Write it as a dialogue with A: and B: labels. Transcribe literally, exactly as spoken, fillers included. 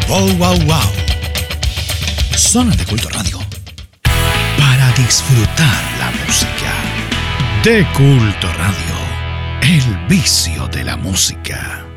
A: Wow, wow, wow. Zona de Culto Radio. Para disfrutar la música. De Culto Radio. El vicio de la música.